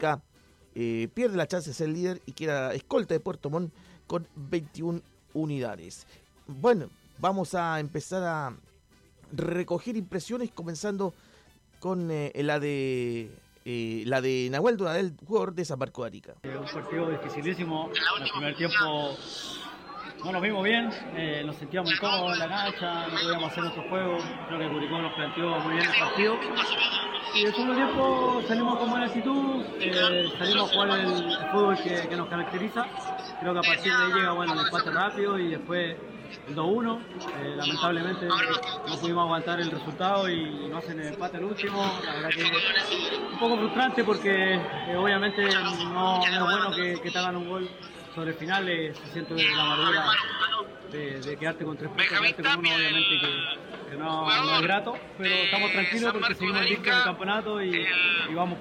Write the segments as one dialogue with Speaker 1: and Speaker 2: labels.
Speaker 1: Arica pierde la chance de ser líder y queda escolta de Puerto Montt con 21 unidades. Bueno, vamos a empezar a recoger impresiones, comenzando con la de Nahuel Donadel, jugador de San Marcos de Arica.
Speaker 2: Un partido dificilísimo. En el primer tiempo no nos vimos bien, nos sentíamos incómodos en la cancha, no podíamos hacer nuestro juego. Creo que Curicó nos planteó muy bien el partido. Y el segundo tiempo salimos con buena actitud, salimos a jugar el fútbol que nos caracteriza. Creo que a partir de ahí llega el empate rápido y después el 2-1. Lamentablemente no pudimos aguantar el resultado y no hacen el empate al último. La verdad que un poco frustrante porque obviamente no es bueno que te hagan un gol sobre el final. Se siente la amargura de quedarte con 3 puntos, quedarte con uno obviamente que no es grato, pero estamos tranquilos porque seguimos listos en el campeonato y vamos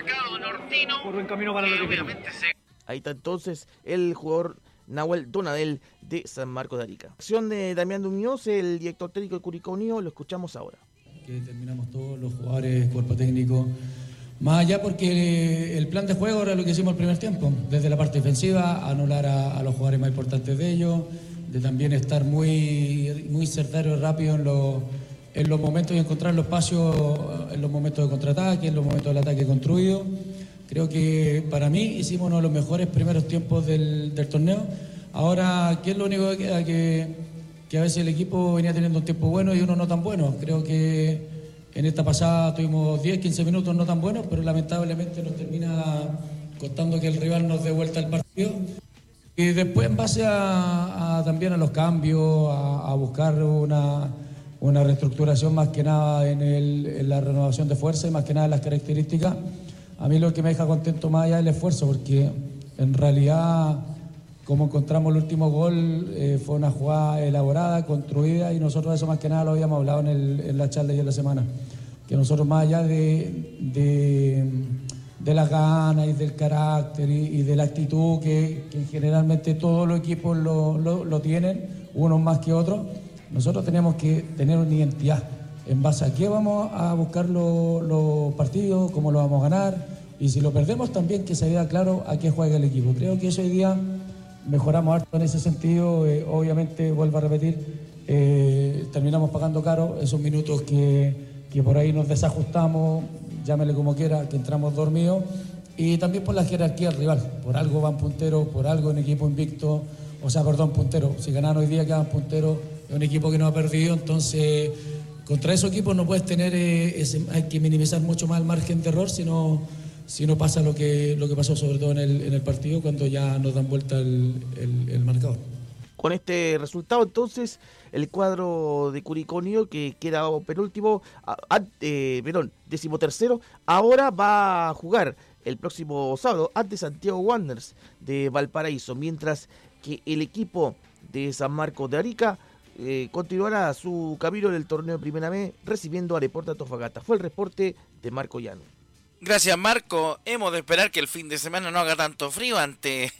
Speaker 2: por buen camino para lo que queremos.
Speaker 1: Ahí está entonces el jugador Nahuel Donadel de San Marcos de Arica. Acción de Damián Muñoz, el director técnico de Curicó Unido, lo escuchamos ahora.
Speaker 3: Que terminamos todos los jugadores, cuerpo técnico, más allá porque el plan de juego era lo que hicimos el primer tiempo, desde la parte defensiva, anular a los jugadores más importantes de ellos, de también estar muy certero y rápido en los momentos y encontrar los espacios en los momentos de contraataque, en los momentos del ataque construido. Creo que para mí hicimos uno de los mejores primeros tiempos del torneo. Ahora, ¿qué es lo único que queda? Que a veces el equipo venía teniendo un tiempo bueno y uno no tan bueno. Creo que en esta pasada tuvimos 10, 15 minutos no tan buenos, pero lamentablemente nos termina costando que el rival nos dé vuelta al partido. Y después, en base también a los cambios, a buscar una reestructuración más que nada en la renovación de fuerza y más que nada en las características, a mí lo que me deja contento más allá es el esfuerzo, porque en realidad, como encontramos el último gol, fue una jugada elaborada, construida, y nosotros eso más que nada lo habíamos hablado en la charla y en la semana, que nosotros más allá de las ganas y del carácter y de la actitud que generalmente todos los equipos lo tienen, unos más que otros, nosotros tenemos que tener una identidad en base a qué vamos a buscar los partidos, cómo lo vamos a ganar, y si lo perdemos también que se vea claro a qué juega el equipo. Creo que eso hoy día mejoramos harto en ese sentido. Obviamente, vuelvo a repetir, terminamos pagando caro esos minutos que por ahí nos desajustamos, llámele como quiera, que entramos dormidos, y también por la jerarquía del rival. Por algo van punteros, por algo un equipo invicto, puntero. Si ganan hoy día quedan punteros, es un equipo que no ha perdido, entonces contra esos equipos no puedes tener, hay que minimizar mucho más el margen de error, si no pasa lo que pasó sobre todo en el partido, cuando ya nos dan vuelta el marcador.
Speaker 1: Con este resultado, entonces, el cuadro de Curicó Unido, que queda penúltimo, decimotercero, ahora va a jugar el próximo sábado ante Santiago Wanderers de Valparaíso, mientras que el equipo de San Marcos de Arica continuará su camino en el torneo de Primera B, recibiendo a Deportes Antofagasta. Fue el reporte de Marco Llano.
Speaker 4: Gracias, Marco. Hemos de esperar que el fin de semana no haga tanto frío ante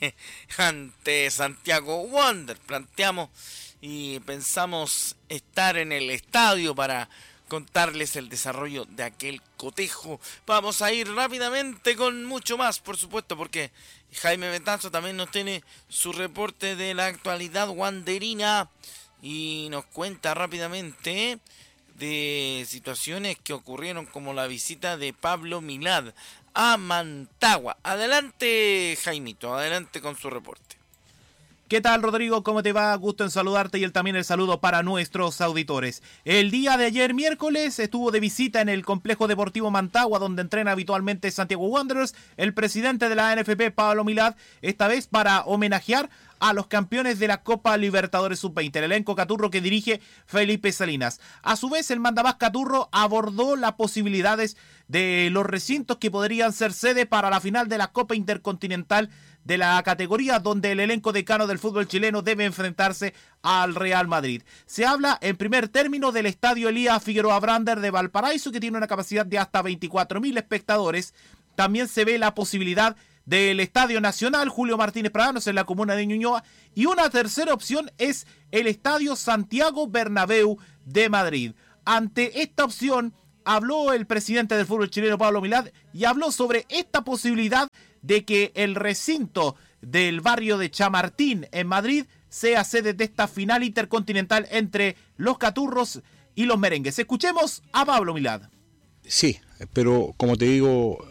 Speaker 4: Santiago Wanderers. Planteamos y pensamos estar en el estadio para contarles el desarrollo de aquel cotejo. Vamos a ir rápidamente con mucho más, por supuesto, porque Jaime Betanzo también nos tiene su reporte de la actualidad wanderina y nos cuenta rápidamente de situaciones que ocurrieron, como la visita de Pablo Milad a Mantagua. Adelante, Jaimito, adelante con su reporte.
Speaker 5: ¿Qué tal, Rodrigo? ¿Cómo te va? Gusto en saludarte y también el saludo para nuestros auditores. El día de ayer, miércoles, estuvo de visita en el Complejo Deportivo Mantagua, donde entrena habitualmente Santiago Wanderers, el presidente de la NFP, Pablo Milad, esta vez para homenajear a los campeones de la Copa Libertadores Sub-20, el elenco Caturro que dirige Felipe Salinas. A su vez, el mandamás Caturro abordó las posibilidades de los recintos que podrían ser sede para la final de la Copa Intercontinental de la categoría, donde el elenco decano del fútbol chileno debe enfrentarse al Real Madrid. Se habla en primer término del estadio Elías Figueroa Brander de Valparaíso, que tiene una capacidad de hasta 24.000 espectadores. También se ve la posibilidad del Estadio Nacional Julio Martínez Pradanos en la comuna de Ñuñoa, y una tercera opción es el Estadio Santiago Bernabéu de Madrid. Ante esta opción, habló el presidente del fútbol chileno, Pablo Milad, y habló sobre esta posibilidad de que el recinto del barrio de Chamartín en Madrid sea sede de esta final intercontinental entre los Caturros y los Merengues. Escuchemos a Pablo Milad.
Speaker 6: Sí, pero como te digo,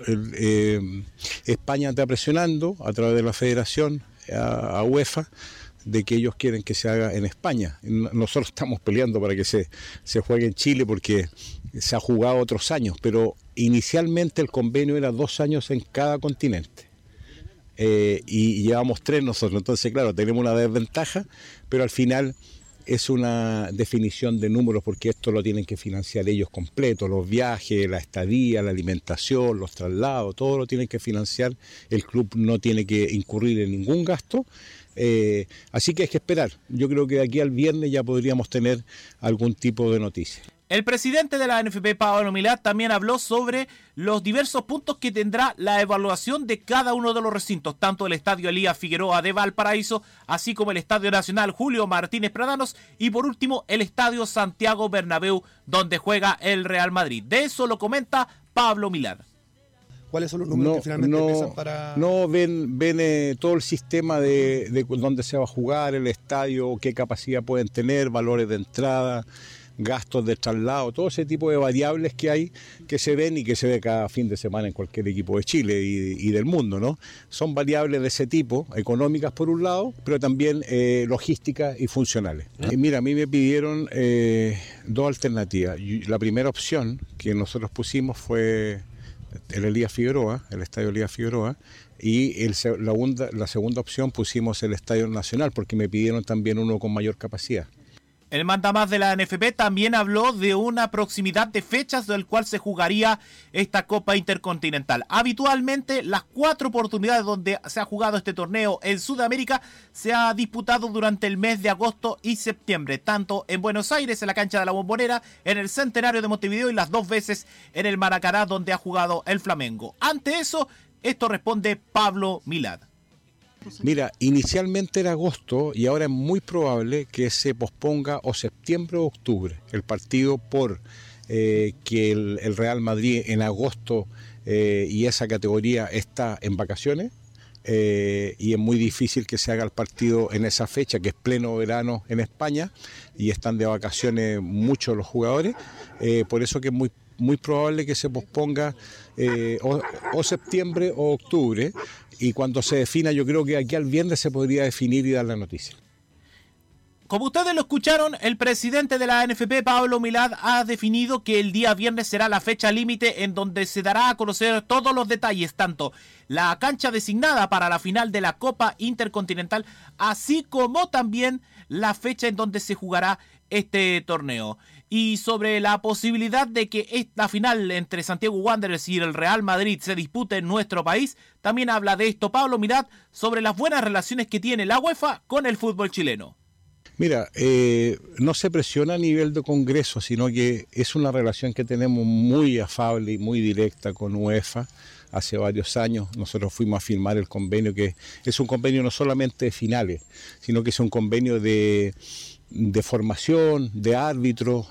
Speaker 6: España está presionando a través de la federación a UEFA de que ellos quieren que se haga en España. Nosotros estamos peleando para que se juegue en Chile porque se ha jugado otros años, pero inicialmente el convenio era 2 años en cada continente. Y llevamos 3 nosotros, entonces claro, tenemos una desventaja, pero al final es una definición de números porque esto lo tienen que financiar ellos completo, los viajes, la estadía, la alimentación, los traslados, todo lo tienen que financiar, el club no tiene que incurrir en ningún gasto, así que hay que esperar, yo creo que de aquí al viernes ya podríamos tener algún tipo de noticia.
Speaker 5: El presidente de la NFP, Pablo Milad, también habló sobre los diversos puntos que tendrá la evaluación de cada uno de los recintos, tanto el Estadio Elías Figueroa de Valparaíso, así como el Estadio Nacional Julio Martínez Pradanos y por último el Estadio Santiago Bernabéu, donde juega el Real Madrid. De eso lo comenta Pablo Milad.
Speaker 7: ¿Cuáles son los números que finalmente pesan para...?
Speaker 6: Ven todo el sistema de dónde se va a jugar, el estadio, qué capacidad pueden tener, valores de entrada, gastos de traslado, todo ese tipo de variables que hay, que se ven y que se ve cada fin de semana en cualquier equipo de Chile y del mundo, ¿no? Son variables de ese tipo, económicas por un lado, pero también logísticas y funcionales. Y mira, a mí me pidieron 2 alternativas. La primera opción que nosotros pusimos fue el Elías Figueroa, el Estadio Elías Figueroa, y la segunda opción pusimos el Estadio Nacional, porque me pidieron también uno con mayor capacidad.
Speaker 5: El mandamás de la NFP también habló de una proximidad de fechas del cual se jugaría esta Copa Intercontinental. Habitualmente, las 4 oportunidades donde se ha jugado este torneo en Sudamérica se ha disputado durante el mes de agosto y septiembre, tanto en Buenos Aires, en la cancha de la Bombonera, en el Centenario de Montevideo y las 2 veces en el Maracaná, donde ha jugado el Flamengo. Ante eso, esto responde Pablo Milad.
Speaker 6: Mira, inicialmente era agosto y ahora es muy probable que se posponga o septiembre o octubre el partido por que el Real Madrid en agosto y esa categoría está en vacaciones y es muy difícil que se haga el partido en esa fecha que es pleno verano en España y están de vacaciones muchos los jugadores, por eso que es muy probable que se posponga o septiembre o octubre. Y cuando se defina, yo creo que aquí al viernes se podría definir y dar la noticia.
Speaker 5: Como ustedes lo escucharon, el presidente de la NFP, Pablo Milad, ha definido que el día viernes será la fecha límite en donde se dará a conocer todos los detalles, tanto la cancha designada para la final de la Copa Intercontinental, así como también la fecha en donde se jugará este torneo. Y sobre la posibilidad de que esta final entre Santiago Wanderers y el Real Madrid se dispute en nuestro país, también habla de esto Pablo Milad sobre las buenas relaciones que tiene la UEFA con el fútbol chileno.
Speaker 6: Mira, no se presiona a nivel de Congreso, sino que es una relación que tenemos muy afable y muy directa con UEFA. Hace varios años nosotros fuimos a firmar el convenio, que es un convenio no solamente de finales, sino que es un convenio de formación, de árbitros,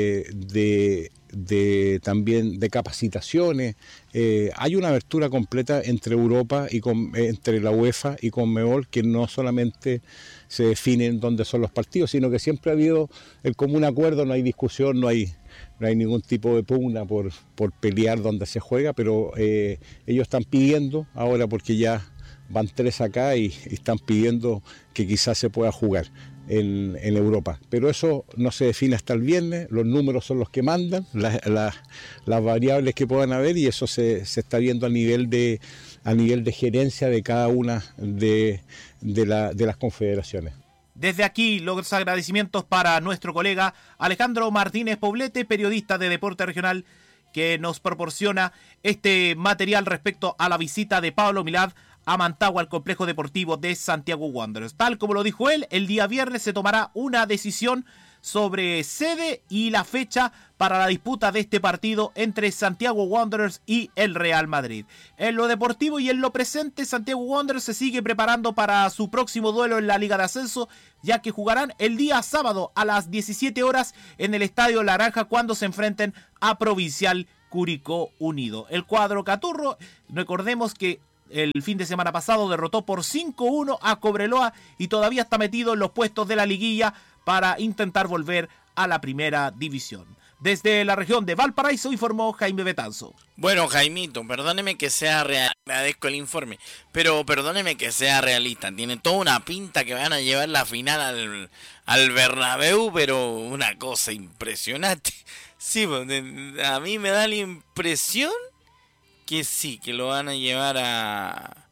Speaker 6: también de capacitaciones. Hay una abertura completa entre Europa y entre la UEFA y Conmebol, que no solamente se definen dónde son los partidos, sino que siempre ha habido el común acuerdo, no hay discusión, no hay ningún tipo de pugna por pelear dónde se juega, pero ellos están pidiendo ahora, porque ya van 3 acá y están pidiendo que quizás se pueda jugar en Europa, pero eso no se define hasta el viernes, los números son los que mandan, las variables que puedan haber, y eso se está viendo a nivel de gerencia de cada una de las confederaciones.
Speaker 5: Desde aquí los agradecimientos para nuestro colega Alejandro Martínez Poblete, periodista de Deporte Regional, que nos proporciona este material respecto a la visita de Pablo Milad a Mantagua, al complejo deportivo de Santiago Wanderers. Tal como lo dijo él, el día viernes se tomará una decisión sobre sede y la fecha para la disputa de este partido entre Santiago Wanderers y el Real Madrid. En lo deportivo y en lo presente, Santiago Wanderers se sigue preparando para su próximo duelo en la Liga de Ascenso, ya que jugarán el día sábado a las 17 horas en el Estadio Naranja cuando se enfrenten a Provincial Curicó Unido. El cuadro caturro, recordemos que el fin de semana pasado derrotó por 5-1 a Cobreloa y todavía está metido en los puestos de la liguilla para intentar volver a la primera división. Desde la región de Valparaíso informó Jaime Betanzo.
Speaker 4: Bueno, Jaimito, perdóneme que sea realista, agradezco el informe, pero perdóneme que sea realista. Tiene toda una pinta que van a llevar la final al Bernabéu, pero una cosa impresionante. Sí, a mí me da la impresión que sí, que lo van a llevar a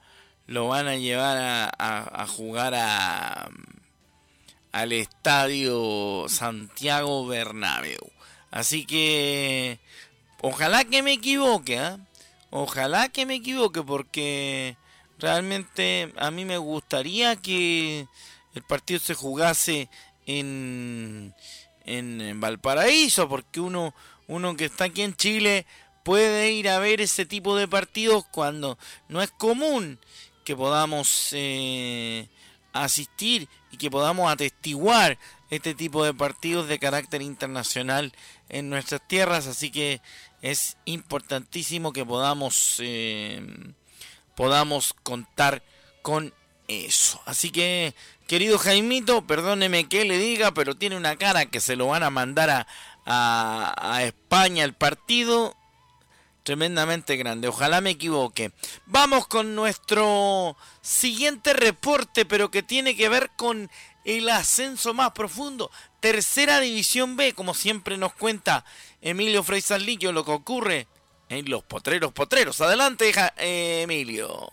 Speaker 4: jugar al estadio Santiago Bernabéu. Así que ojalá que me equivoque, ¿eh? Ojalá que me equivoque, porque realmente a mí me gustaría que el partido se jugase en Valparaíso, porque uno que está aquí en Chile puede ir a ver ese tipo de partidos cuando no es común que podamos asistir y que podamos atestiguar este tipo de partidos de carácter internacional en nuestras tierras. Así que es importantísimo que podamos contar con eso. Así que, querido Jaimito, perdóneme que le diga, pero tiene una cara que se lo van a mandar a España el partido tremendamente grande. Ojalá me equivoque. Vamos con nuestro siguiente reporte, pero que tiene que ver con el ascenso más profundo. Tercera División B, como siempre nos cuenta Emilio Frei Sanlillo, lo que ocurre en los potreros. Adelante, Emilio.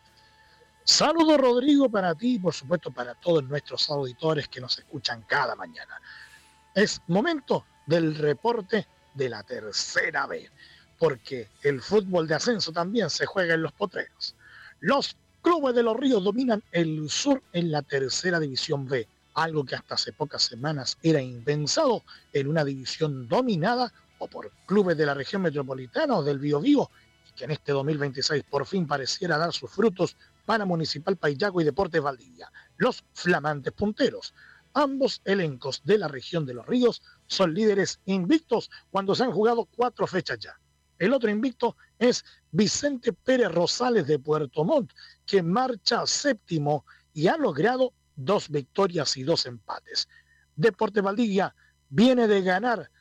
Speaker 8: Saludos, Rodrigo, para ti y por supuesto para todos nuestros auditores que nos escuchan cada mañana. Es momento del reporte de la Tercera B, porque el fútbol de ascenso también se juega en los potreros. Los clubes de Los Ríos dominan el sur en la Tercera División B, algo que hasta hace pocas semanas era impensado en una división dominada o por clubes de la región metropolitana o del Biobío, y que en este 2026 por fin pareciera dar sus frutos para Municipal Paillaco y Deportes Valdivia, los flamantes punteros. Ambos elencos de la región de Los Ríos son líderes invictos cuando se han jugado 4 fechas ya. El otro invicto es Vicente Pérez Rosales de Puerto Montt, que marcha séptimo y ha logrado 2 victorias y 2 empates. Deportes Valdivia viene de ganar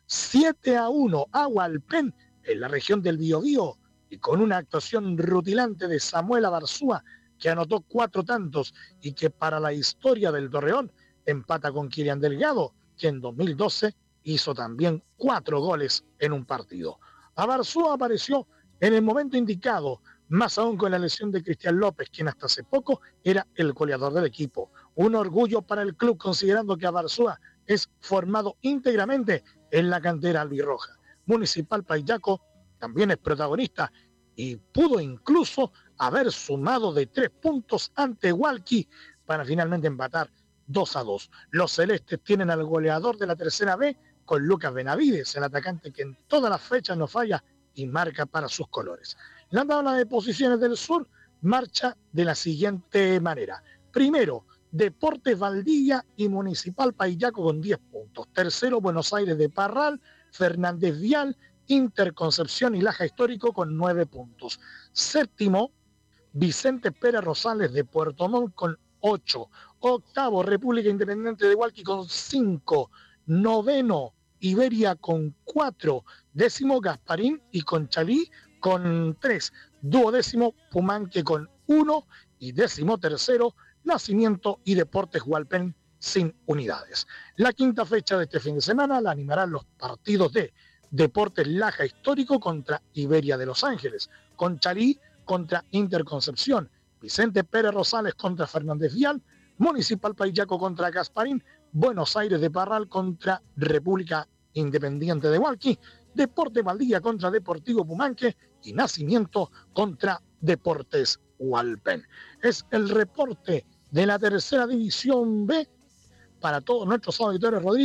Speaker 8: 7-1 a Hualpén en la región del Biobío y con una actuación rutilante de Samuel Abarzúa, que anotó 4 tantos y que para la historia del Torreón empata con Kilian Delgado, que en 2012 hizo también 4 goles en un partido. Abarzúa apareció en el momento indicado, más aún con la lesión de Cristian López, quien hasta hace poco era el goleador del equipo. Un orgullo para el club, considerando que Abarzúa es formado íntegramente en la cantera albirroja. Municipal Paillaco también es protagonista y pudo incluso haber sumado de 3 puntos ante Hualqui para finalmente empatar 2-2. Los celestes tienen al goleador de la Tercera B con Lucas Benavides, el atacante que en todas las fechas no falla y marca para sus colores. La tabla de posiciones del sur marcha de la siguiente manera. Primero, Deportes Valdivia y Municipal Paillaco con 10 puntos. Tercero, Buenos Aires de Parral, Fernández Vial, Interconcepción y Laja Histórico con 9 puntos. Séptimo, Vicente Pérez Rosales de Puerto Montt con 8. Octavo, República Independiente de Hualqui con 5. Noveno, Iberia con 4. Décimo, Gasparín y Conchalí con 3. Duodécimo, Pumanque con 1. Y décimo tercero, Nacimiento y Deportes Hualpén sin unidades. La quinta fecha de este fin de semana la animarán los partidos de Deportes Laja Histórico contra Iberia de Los Ángeles, Conchalí contra Interconcepción, Vicente Pérez Rosales contra Fernández Vial, Municipal Paillaco contra Gasparín, Buenos Aires de Parral contra República Independiente de Hualqui, Deportes Valdivia contra Deportivo Pumanque y Nacimiento contra Deportes Hualpén. Es el reporte de la Tercera División B para todos nuestros auditores, Rodrigo,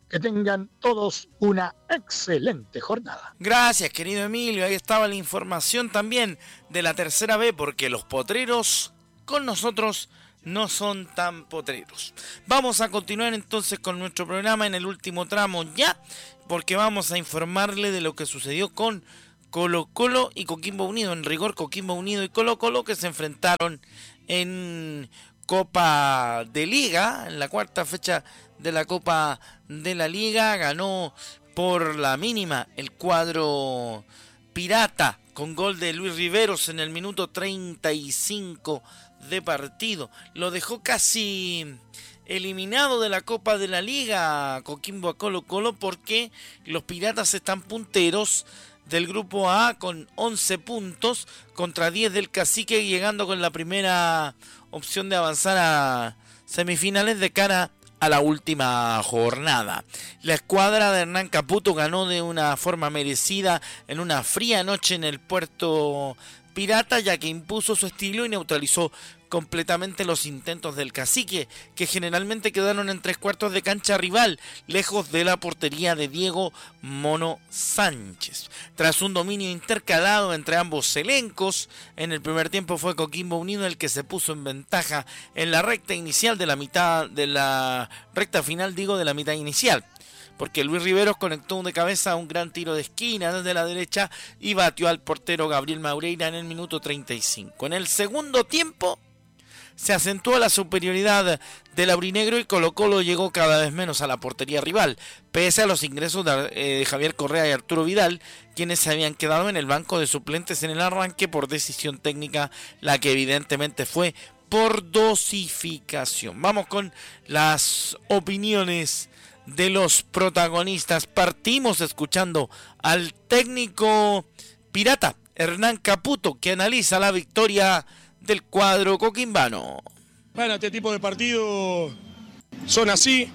Speaker 8: Que tengan todos una excelente jornada.
Speaker 4: Gracias, querido Emilio. Ahí estaba la información también de la tercera B, porque los potreros con nosotros no son tan potreros. Vamos a continuar entonces con nuestro programa en el último tramo ya, porque vamos a informarle de lo que sucedió con Colo-Colo y Coquimbo Unido. En rigor, Coquimbo Unido y Colo-Colo, que se enfrentaron en Copa de Liga, en la cuarta fecha de la Copa de la Liga. Ganó por la mínima el cuadro pirata con gol de Luis Riveros en el minuto 35 de partido. Lo dejó casi eliminado de la Copa de la Liga Coquimbo a Colo-Colo, porque los piratas están punteros del grupo A con 11 puntos contra 10 del Cacique, llegando con la primera opción de avanzar a semifinales de cara a la última jornada. La escuadra de Hernán Caputo ganó de una forma merecida en una fría noche en el puerto pirata, ya que impuso su estilo y neutralizó completamente los intentos del Cacique, que generalmente quedaron en 3/4 de cancha rival, lejos de la portería de Diego Mono Sánchez. Tras un dominio intercalado entre ambos elencos, en el primer tiempo fue Coquimbo Unido el que se puso en ventaja en la recta inicial de la recta final de la mitad inicial, porque Luis Riveros conectó de cabeza un gran tiro de esquina desde la derecha y batió al portero Gabriel Maureira en el minuto 35. En el segundo tiempo se acentuó la superioridad del aurinegro y Colo-Colo llegó cada vez menos a la portería rival, pese a los ingresos de Javier Correa y Arturo Vidal, quienes se habían quedado en el banco de suplentes en el arranque por decisión técnica, la que evidentemente fue por dosificación. Vamos con las opiniones de los protagonistas. Partimos escuchando al técnico pirata Hernán Caputo, que analiza la victoria del cuadro coquimbano.
Speaker 9: Bueno, este tipo de partidos son así.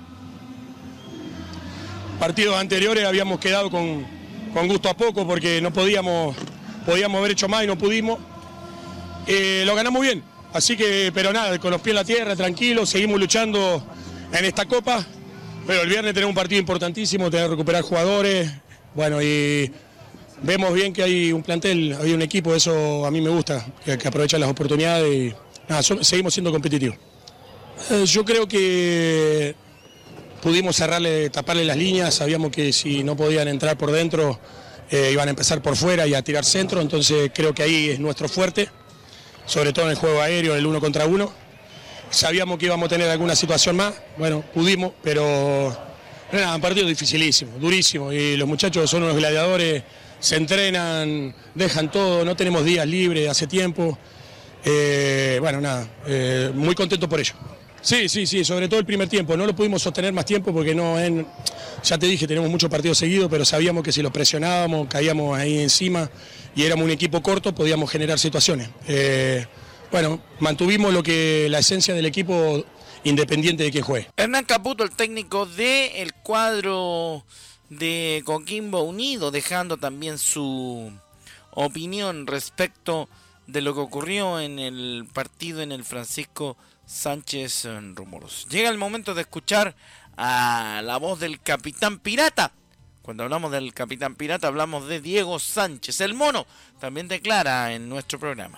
Speaker 9: Partidos anteriores habíamos quedado con gusto a poco porque no podíamos haber hecho más y no pudimos. Lo ganamos bien, así que, pero nada, con los pies en la tierra, tranquilos, seguimos luchando en esta copa. Pero el viernes tenemos un partido importantísimo, tenemos que recuperar jugadores. Bueno, y vemos bien que hay un plantel, hay un equipo, eso a mí me gusta, que aprovecha las oportunidades y nada, seguimos siendo competitivos. Yo creo que pudimos taparle las líneas, sabíamos que si no podían entrar por dentro, iban a empezar por fuera y a tirar centro, entonces creo que ahí es nuestro fuerte, sobre todo en el juego aéreo, en el 1 contra 1. Sabíamos que íbamos a tener alguna situación más, bueno, pudimos, pero nada, un partido dificilísimo, durísimo, y los muchachos son unos gladiadores, se entrenan, dejan todo, no tenemos días libres hace tiempo. Bueno, nada, muy contento por ello. Sí, sobre todo el primer tiempo. No lo pudimos sostener más tiempo porque ya te dije, tenemos muchos partidos seguidos, pero sabíamos que si los presionábamos, caíamos ahí encima y éramos un equipo corto, podíamos generar situaciones. Bueno, mantuvimos la esencia del equipo independiente de quién juegue.
Speaker 4: Hernán Caputo, el técnico del cuadro de Coquimbo Unido, dejando también su opinión respecto de lo que ocurrió en el partido en el Francisco Sánchez Rumoroso. Llega el momento de escuchar a la voz del capitán pirata. Cuando hablamos del capitán pirata hablamos de Diego Sánchez. El Mono también declara en nuestro programa.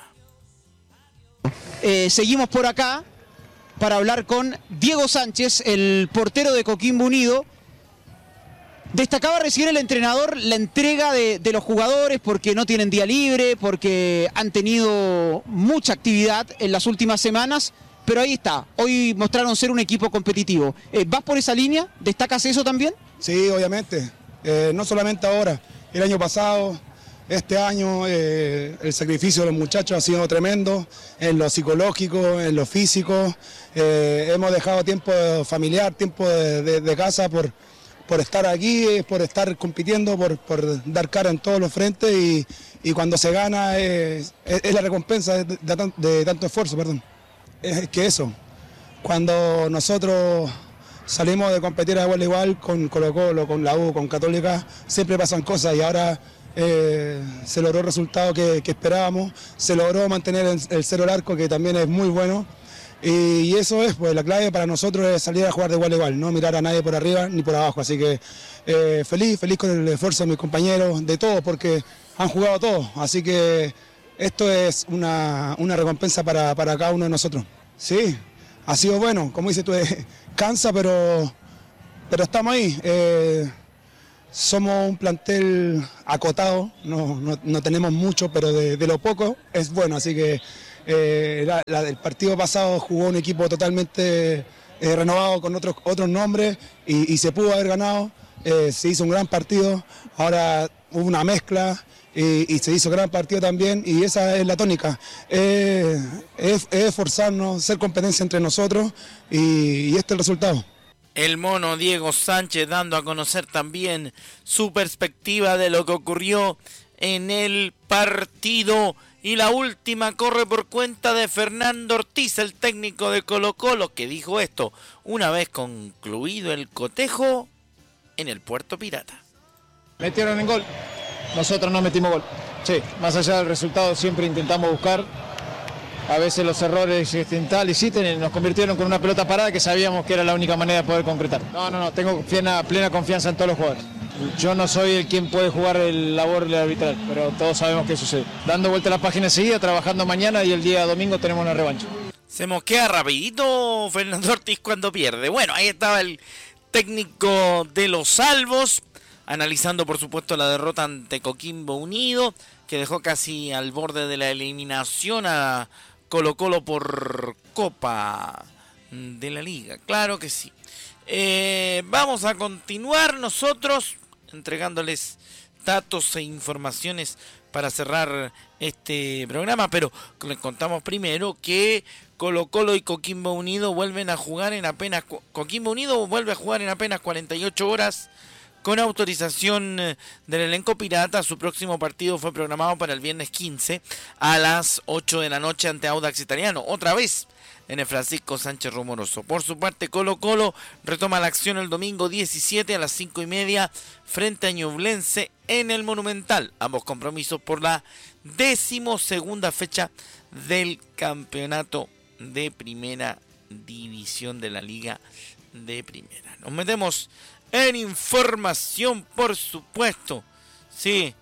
Speaker 10: Seguimos por acá para hablar con Diego Sánchez, el portero de Coquimbo Unido. Destacaba recién el entrenador la entrega de los jugadores porque no tienen día libre, porque han tenido mucha actividad en las últimas semanas, pero ahí está, hoy mostraron ser un equipo competitivo. ¿Vas por esa línea? ¿Destacas eso también?
Speaker 7: Sí, obviamente, no solamente ahora, el año pasado, este año, el sacrificio de los muchachos ha sido tremendo, en lo psicológico, en lo físico, hemos dejado tiempo familiar, tiempo de casa por estar aquí, por estar compitiendo, por dar cara en todos los frentes y cuando se gana es la recompensa de tanto esfuerzo, perdón. Es que eso, cuando nosotros salimos de competir a igual con Colo-Colo, con la U, con Católica, siempre pasan cosas y ahora se logró el resultado que esperábamos, se logró mantener el cero al arco, que también es muy bueno. Y eso es, pues la clave para nosotros es salir a jugar de igual a igual, no mirar a nadie por arriba ni por abajo. Así que feliz con el esfuerzo de mis compañeros, de todos, porque han jugado todos. Así que esto es una recompensa para cada uno de nosotros. Sí, ha sido bueno, como dices tú, cansa, pero estamos ahí. Somos un plantel acotado, no tenemos mucho, pero de lo poco es bueno. Así que el partido pasado jugó un equipo totalmente renovado con otros nombres y se pudo haber ganado. Se hizo un gran partido, ahora hubo una mezcla y se hizo gran partido también, y esa es la tónica. Es esforzarnos, ser competencia entre nosotros y este es el resultado.
Speaker 4: El mono Diego Sánchez dando a conocer también su perspectiva de lo que ocurrió en el partido. Y la última corre por cuenta de Fernando Ortiz, el técnico de Colo-Colo, que dijo esto una vez concluido el cotejo en el Puerto Pirata.
Speaker 11: Metieron en gol, nosotros no metimos gol. Sí, más allá del resultado siempre intentamos buscar. A veces los errores nos convirtieron con una pelota parada que sabíamos que era la única manera de poder concretar. No, tengo plena confianza en todos los jugadores. Yo no soy el quien puede jugar el labor del arbitral, pero todos sabemos qué sucede. Dando vuelta a la página enseguida, trabajando mañana y el día domingo tenemos una revancha.
Speaker 4: Se mosquea rapidito Fernando Ortiz cuando pierde. Bueno, ahí estaba el técnico de los Salvos, analizando por supuesto la derrota ante Coquimbo Unido, que dejó casi al borde de la eliminación a Colo-Colo por Copa de la Liga. Claro que sí. Vamos a continuar nosotros entregándoles datos e informaciones para cerrar este programa, pero les contamos primero que Colo-Colo y Coquimbo Unido vuelven a jugar en apenas... Coquimbo Unido vuelve a jugar en apenas 48 horas con autorización del elenco pirata. Su próximo partido fue programado para el viernes 15 a las 8 de la noche ante Audax Italiano. Otra vez en el Francisco Sánchez Rumoroso. Por su parte, Colo-Colo retoma la acción el domingo 17 a las 5:30 frente a Ñublense en el Monumental. Ambos compromisos por la 12ª fecha del campeonato de primera división de la Liga de Primera. Nos metemos en información, por supuesto. Sí,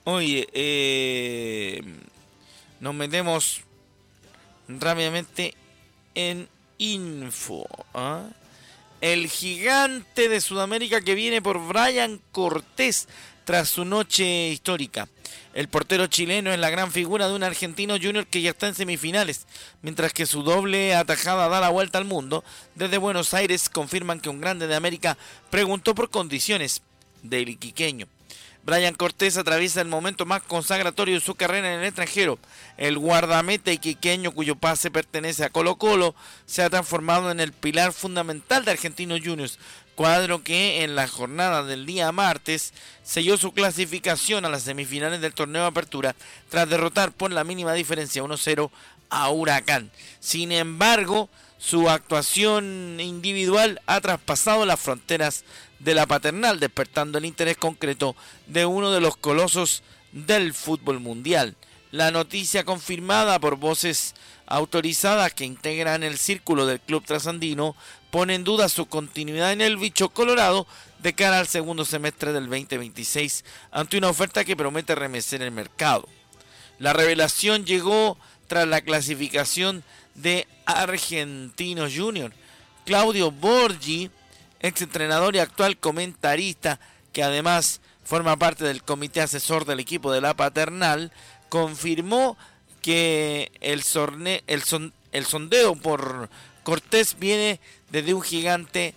Speaker 4: oye, nos metemos rápidamente en info. El gigante de Sudamérica que viene por Brian Cortés tras su noche histórica. El portero chileno es la gran figura de un argentino junior que ya está en semifinales, mientras que su doble atajada da la vuelta al mundo. Desde Buenos Aires confirman que un grande de América preguntó por condiciones del iquiqueño. Brian Cortés atraviesa el momento más consagratorio de su carrera en el extranjero. El guardameta iquiqueño, cuyo pase pertenece a Colo-Colo, se ha transformado en el pilar fundamental de Argentinos Juniors, cuadro que en la jornada del día martes selló su clasificación a las semifinales del torneo de apertura tras derrotar por la mínima diferencia 1-0 a Huracán. Sin embargo, su actuación individual ha traspasado las fronteras de la paternal, despertando el interés concreto de uno de los colosos del fútbol mundial. La noticia, confirmada por voces autorizadas que integran el círculo del club trasandino, pone en duda su continuidad en el bicho colorado de cara al segundo semestre del 2026, ante una oferta que promete remecer el mercado. La revelación llegó tras la clasificación de Argentinos Juniors. Claudio Borgi, ex entrenador y actual comentarista, que además forma parte del comité asesor del equipo de la paternal, confirmó que el sondeo por Cortés viene desde un gigante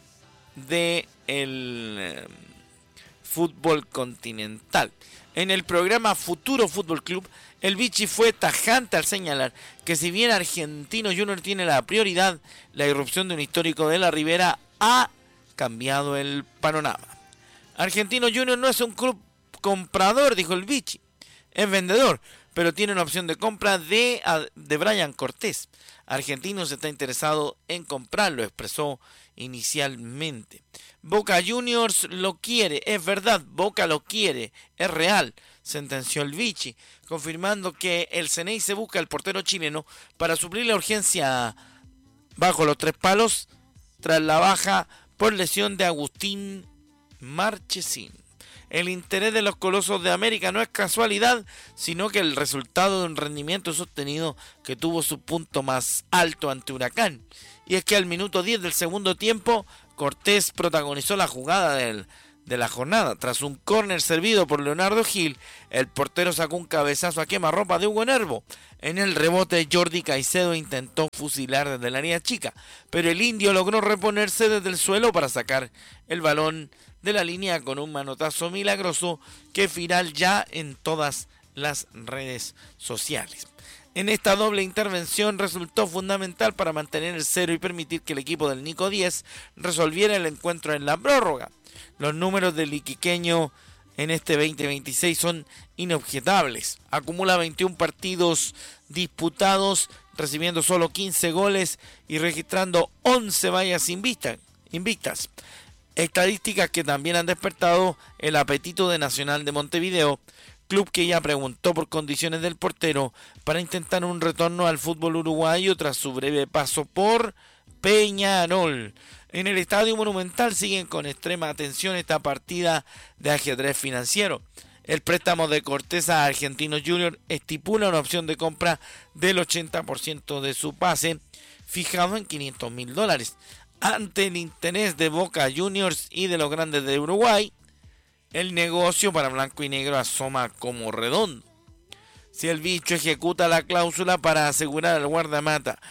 Speaker 4: del fútbol continental. En el programa Futuro Fútbol Club, el Vichy fue tajante al señalar que si bien Argentinos Juniors tiene la prioridad, la irrupción de un histórico de la Ribera ha cambiado el panorama. Argentinos Juniors no es un club comprador, dijo el Vichy, es vendedor, pero tiene una opción de compra de Brian Cortés. Argentinos está interesado en comprarlo, expresó inicialmente. Boca Juniors lo quiere, es verdad, Boca lo quiere, es real, sentenció el Vichy, confirmando que el Ceney se busca el portero chileno para suplir la urgencia bajo los 3 palos tras la baja por lesión de Agustín Marchesín. El interés de los Colosos de América no es casualidad, sino que el resultado de un rendimiento sostenido que tuvo su punto más alto ante Huracán. Y es que al minuto 10 del segundo tiempo, Cortés protagonizó la jugada de la jornada. Tras un córner servido por Leonardo Gil, el portero sacó un cabezazo a quemarropa de Hugo Nervo. En el rebote, Jordi Caicedo intentó fusilar desde el área chica, pero el indio logró reponerse desde el suelo para sacar el balón de la línea con un manotazo milagroso que es viral ya en todas las redes sociales. En esta doble intervención resultó fundamental para mantener el cero y permitir que el equipo del Nico 10 resolviera el encuentro en la prórroga. Los números del iquiqueño en este 2026 son inobjetables. Acumula 21 partidos disputados, recibiendo solo 15 goles y registrando 11 vallas invictas. Estadísticas que también han despertado el apetito de Nacional de Montevideo, club que ya preguntó por condiciones del portero para intentar un retorno al fútbol uruguayo tras su breve paso por Peñarol. En el Estadio Monumental siguen con extrema atención esta partida de ajedrez financiero. El préstamo de Cortés a Argentinos Juniors estipula una opción de compra del 80% de su pase, fijado en $500.000. Ante el interés de Boca Juniors y de los grandes de Uruguay, el negocio para blanco y negro asoma como redondo. Si el bicho ejecuta la cláusula para asegurar al guardameta,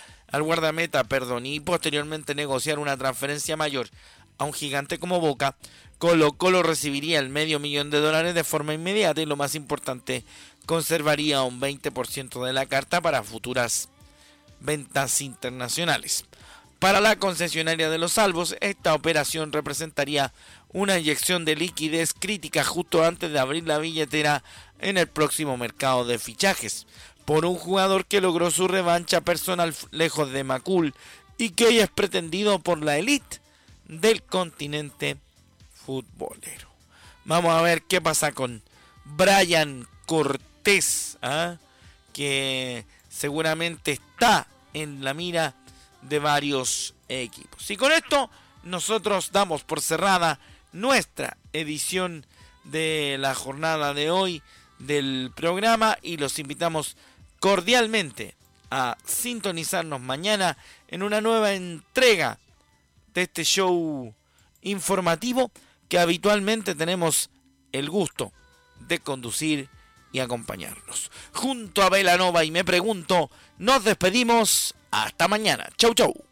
Speaker 4: y posteriormente negociar una transferencia mayor a un gigante como Boca, Colo-Colo recibiría el $500,000 de forma inmediata y, lo más importante, conservaría un 20% de la carta para futuras ventas internacionales. Para la concesionaria de los Salvos, esta operación representaría una inyección de liquidez crítica justo antes de abrir la billetera en el próximo mercado de fichajes, por un jugador que logró su revancha personal lejos de Macul y que hoy es pretendido por la élite del continente futbolero. Vamos a ver qué pasa con Brian Cortés, que seguramente está en la mira de varios equipos. Y con esto nosotros damos por cerrada nuestra edición de la jornada de hoy del programa y los invitamos cordialmente a sintonizarnos mañana en una nueva entrega de este show informativo que habitualmente tenemos el gusto de conducir y acompañarnos. Junto a Belanova y Me Pregunto, nos despedimos. Hasta mañana. Chau, chau.